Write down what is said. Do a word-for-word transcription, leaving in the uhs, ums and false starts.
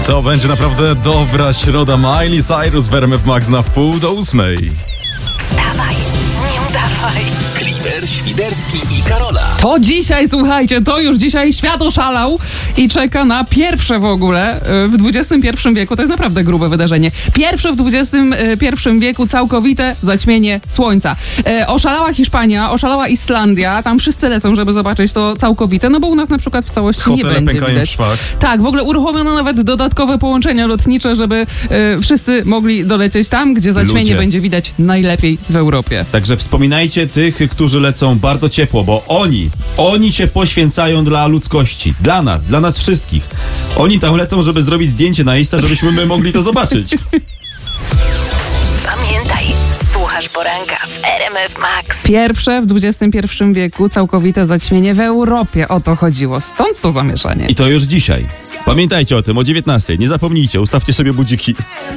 To będzie naprawdę dobra środa. Miley Cyrus w R M F Max na wpół do ósmej. Wstawaj, nie udawaj. Kliber, Świderski i Karola. To dzisiaj, słuchajcie, to już dzisiaj świat oszalał i czeka na pierwsze w ogóle w dwudziestym pierwszym wieku. To jest naprawdę grube wydarzenie. Pierwsze w dwudziestym pierwszym wieku całkowite zaćmienie słońca. E, oszalała Hiszpania, oszalała Islandia. Tam wszyscy lecą, żeby zobaczyć to całkowite, no bo u nas na przykład w całości Hotele nie będzie pękają widać. w szwach. Tak, w ogóle uruchomiono nawet dodatkowe połączenia lotnicze, żeby e, wszyscy mogli dolecieć tam, gdzie zaćmienie Ludzie. będzie widać najlepiej w Europie. Także wspominajcie tych, którzy lecą bardzo ciepło, bo oni, oni się poświęcają dla ludzkości. Dla nas, dla nas wszystkich. Oni tam lecą, żeby zrobić zdjęcie na Insta, żebyśmy my mogli to zobaczyć. Pamiętaj, słuchasz poranka w R M F Max. Pierwsze w dwudziestym pierwszym wieku całkowite zaćmienie w Europie. O to chodziło. Stąd to zamieszanie. I to już dzisiaj. Pamiętajcie o tym o dziewiętnastej. Nie zapomnijcie, ustawcie sobie budziki.